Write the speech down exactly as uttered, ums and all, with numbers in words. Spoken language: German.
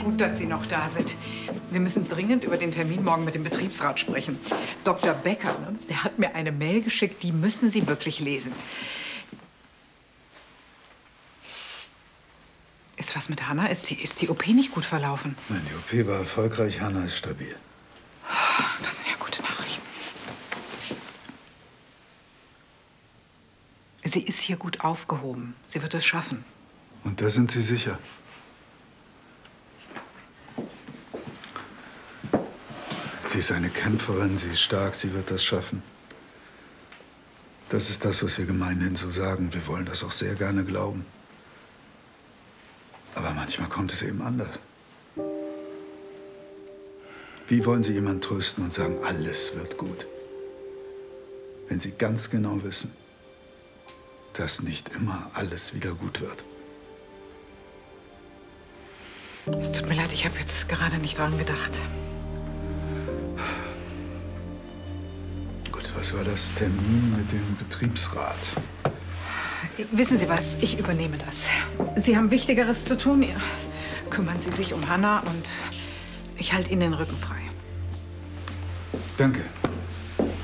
Gut, dass Sie noch da sind. Wir müssen dringend über den Termin morgen mit dem Betriebsrat sprechen. Doktor Becker, ne, der hat mir eine Mail geschickt, die müssen Sie wirklich lesen. Ist was mit Hanna? Ist die, ist die O P nicht gut verlaufen? Nein, die O P war erfolgreich. Hanna ist stabil. Das sind ja gute Nachrichten. Sie ist hier gut aufgehoben. Sie wird es schaffen. Und da sind Sie sicher? Sie ist eine Kämpferin, sie ist stark, sie wird das schaffen. Das ist das, was wir gemeinhin so sagen. Wir wollen das auch sehr gerne glauben. Aber manchmal kommt es eben anders. Wie wollen Sie jemanden trösten und sagen, alles wird gut? Wenn Sie ganz genau wissen, dass nicht immer alles wieder gut wird. Es tut mir leid, ich habe jetzt gerade nicht dran gedacht. Gut, was war das Termin mit dem Betriebsrat? Wissen Sie was, ich übernehme das. Sie haben Wichtigeres zu tun. Ja. Kümmern Sie sich um Hanna und ich halte Ihnen den Rücken frei. Danke.